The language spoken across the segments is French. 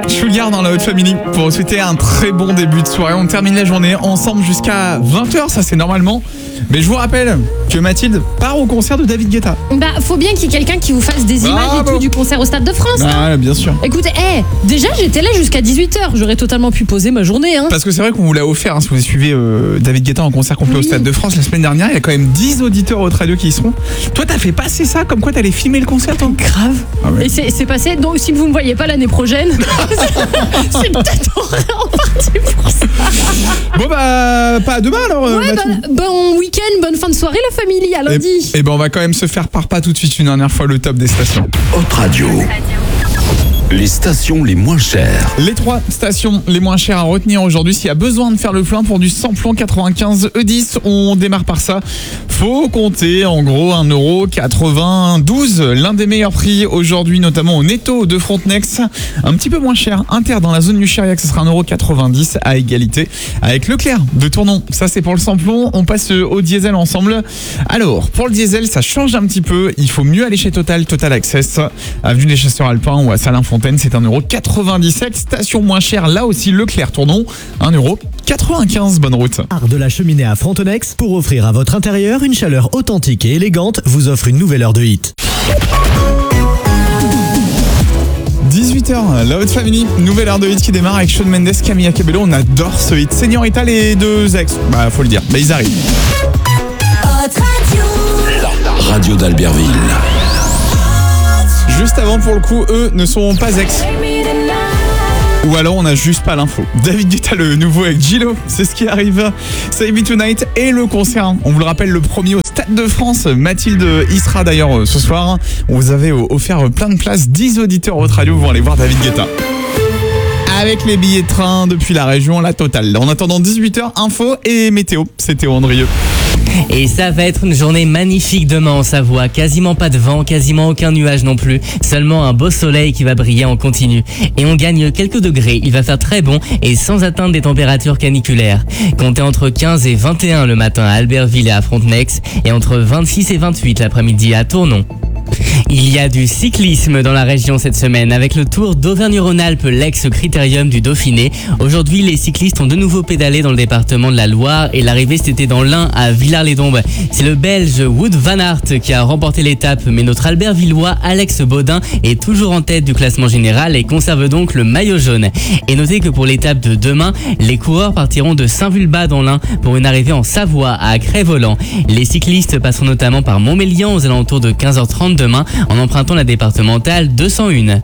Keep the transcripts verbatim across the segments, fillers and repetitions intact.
Sugar dans la Haute Family pour vous souhaiter un très bon début de soirée. On termine la journée ensemble jusqu'à vingt heures, ça c'est normalement. Mais je vous rappelle que Mathilde part au concert de David Guetta. Bah, faut bien qu'il y ait quelqu'un qui vous fasse des images ah, et bon. tout du concert au Stade de France. Ah, hein. bien sûr. Écoutez, hey, déjà j'étais là jusqu'à dix-huit heures. J'aurais totalement pu poser ma journée. Hein. Parce que c'est vrai qu'on vous l'a offert. Hein, si vous suivez euh, David Guetta en concert complet oui. au Stade de France la semaine dernière, il y a quand même dix auditeurs au radio qui y seront. Toi, t'as fait passer ça comme quoi t'allais filmer le concert, toi. Grave. Ah ouais. Et c'est, c'est passé. Donc, si vous me voyez pas l'année prochaine, c'est peut-être en partie pour ça. Bon, bah, pas à demain alors. Ouais, bah, bon week-end, bonne fin de soirée, la famille, à lundi. Et, et ben, on va quand même se faire par pas tout de suite une dernière fois le top des stations. Haute Radio. Les stations les moins chères. Les trois stations les moins chères à retenir aujourd'hui. S'il y a besoin de faire le plein pour du samplon quatre-vingt-quinze E dix, on démarre par ça. Faut compter en gros un euro quatre-vingt-douze. L'un des meilleurs prix aujourd'hui, notamment au Netto de Frontenex. Un petit peu moins cher. Inter dans la zone du Chériac, ce sera un euro quatre-vingt-dix à égalité avec Leclerc de Tournon. Ça c'est pour le samplon. On passe au diesel ensemble. Alors, pour le diesel, ça change un petit peu. Il faut mieux aller chez Total, Total Access, avenue des Chasseurs Alpins ou à Salins-Fontaine. C'est un euro quatre-vingt-dix-sept. Station moins chère, là aussi Leclerc Tournon, un euro quatre-vingt-quinze. Bonne route. Art de la cheminée à Frontenex, pour offrir à votre intérieur une chaleur authentique et élégante, vous offre une nouvelle heure de hit. dix-huit heures, la Haute Family, nouvelle heure de hit qui démarre avec Shawn Mendes, Camila Cabello. On adore ce hit. Señorita, les deux ex, bah faut le dire, bah ils arrivent. La radio d'Albertville. Juste avant, pour le coup, eux ne sont pas ex. Ou alors on n'a juste pas l'info. David Guetta, le nouveau avec Gillo, c'est ce qui arrive. Save Me Tonight et le concert. On vous le rappelle, le premier au Stade de France. Mathilde y sera d'ailleurs ce soir. On vous avait offert plein de places. dix auditeurs au radio vont aller voir David Guetta. Avec les billets de train depuis la région, la totale. En attendant dix-huit heures, info et météo. C'est Théo Andrieux. Et ça va être une journée magnifique demain en Savoie. Quasiment pas de vent, quasiment aucun nuage non plus. Seulement un beau soleil qui va briller en continu. Et on gagne quelques degrés. Il va faire très bon et sans atteindre des températures caniculaires. Comptez entre quinze et vingt et un le matin à Albertville et à Frontenex. Et entre vingt-six et vingt-huit l'après-midi à Tournon. Il y a du cyclisme dans la région cette semaine avec le Tour d'Auvergne-Rhône-Alpes, l'ex-critérium du Dauphiné. Aujourd'hui, les cyclistes ont de nouveau pédalé dans le département de la Loire et l'arrivée c'était dans l'Ain à Villars-les-Dombes. C'est le Belge Wout van Aert qui a remporté l'étape, mais notre Albertvillois Alex Baudin est toujours en tête du classement général et conserve donc le maillot jaune. Et notez que pour l'étape de demain, les coureurs partiront de Saint-Vulbas dans l'Ain pour une arrivée en Savoie à Crest-Voland. Les cyclistes passeront notamment par Montmélian aux alentours de quinze heures trente demain en empruntant la départementale deux cent un.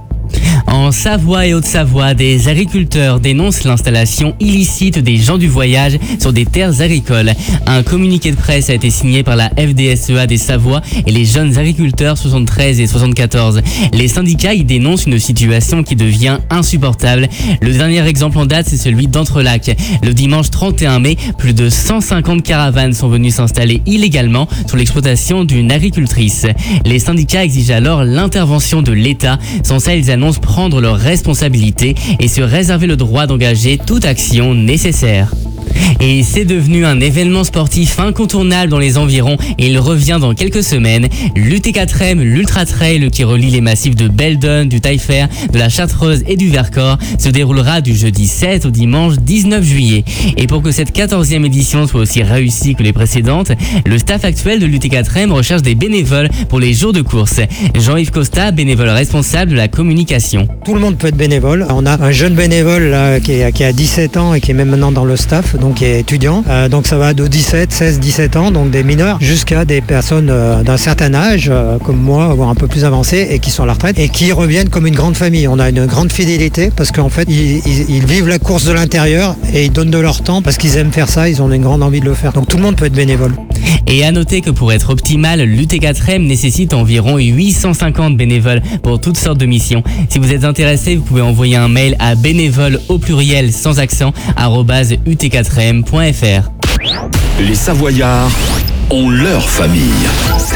En Savoie et Haute-Savoie, des agriculteurs dénoncent l'installation illicite des gens du voyage sur des terres agricoles. Un communiqué de presse a été signé par la F D S E A des Savoies et les jeunes agriculteurs soixante-treize et soixante-quatorze. Les syndicats y dénoncent une situation qui devient insupportable. Le dernier exemple en date, c'est celui d'Entrelacs. Le dimanche trente et un mai, plus de cent cinquante caravanes sont venues s'installer illégalement sur l'exploitation d'une agricultrice. Les syndicats exigent alors l'intervention de l'État. Sans ça, ils annoncent prendre leurs responsabilités et se réserver le droit d'engager toute action nécessaire. Et c'est devenu un événement sportif incontournable dans les environs et il revient dans quelques semaines. L'U T quatre M, l'Ultra Trail qui relie les massifs de Beldon, du Taillefer, de la Chartreuse et du Vercors se déroulera du jeudi sept au dimanche dix-neuf juillet. Et pour que cette quatorzième édition soit aussi réussie que les précédentes, le staff actuel de l'U T quatre M recherche des bénévoles pour les jours de course. Jean-Yves Costa, bénévole responsable de la communication. Tout le monde peut être bénévole. On a un jeune bénévole là, qui, est, qui a dix-sept ans et qui est même maintenant dans le staff, donc qui est étudiant. Euh, donc ça va de dix-sept, seize, dix-sept ans, donc des mineurs, jusqu'à des personnes euh, d'un certain âge, euh, comme moi, voire un peu plus avancées, et qui sont à la retraite, et qui reviennent comme une grande famille. On a une grande fidélité, parce qu'en fait, ils, ils, ils vivent la course de l'intérieur, et ils donnent de leur temps, parce qu'ils aiment faire ça, ils ont une grande envie de le faire. Donc tout le monde peut être bénévole. Et à noter que pour être optimal, l'U T quatre M nécessite environ huit cent cinquante bénévoles pour toutes sortes de missions. Si vous êtes intéressé, vous pouvez envoyer un mail à bénévoles au pluriel sans accent arobase u t quatre m point f r. Les Savoyards ont leur famille.